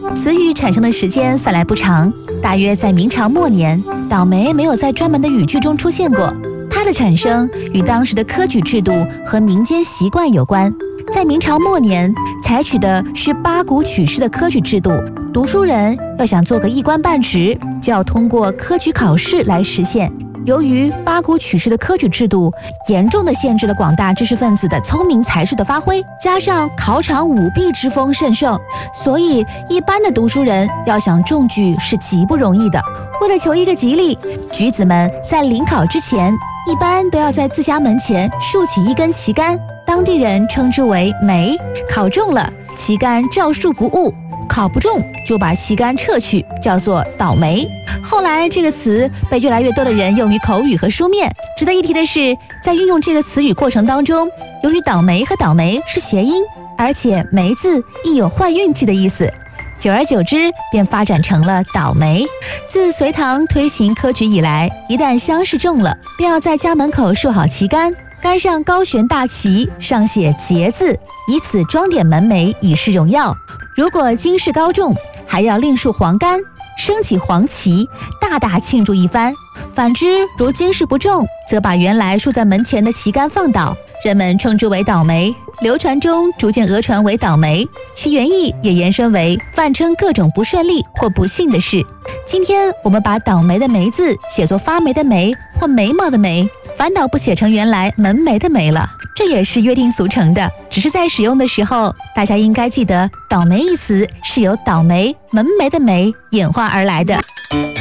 词语产生的时间算来不长，大约在明朝末年。倒霉没有在专门的语句中出现过，它的产生与当时的科举制度和民间习惯有关。在明朝末年，采取的是八股取士的科举制度，读书人要想做个一官半职，就要通过科举考试来实现。由于八股取士的科举制度严重地限制了广大知识分子的聪明才智的发挥，加上考场舞弊之风甚盛，所以一般的读书人要想中举是极不容易的。为了求一个吉利，举子们在临考之前，一般都要在自家门前竖起一根旗杆，当地人称之为梅。考中了，旗杆照竖不误；考不中，就把旗杆撤去，叫做倒霉。后来这个词被越来越多的人用于口语和书面。值得一提的是，在运用这个词语过程当中，由于倒霉和倒霉是谐音，而且霉字亦有坏运气的意思，久而久之便发展成了倒霉。自隋唐推行科举以来，一旦乡试中了，便要在家门口竖好旗杆，杆上高悬大旗，上写节字，以此装点门楣，以示荣耀。如果京试高中，还要另竖黄杆，升起黄旗，大大庆祝一番。反之，如京试不中，则把原来竖在门前的旗杆放倒，人们称之为倒霉。流传中逐渐讹传为倒霉，其原意也延伸为泛称各种不顺利或不幸的事。今天我们把倒霉的霉字写作发霉的霉或眉毛的眉，反倒不写成原来门楣的楣了，这也是约定俗成的。只是在使用的时候，大家应该记得倒霉一词是由倒霉门楣的楣演化而来的。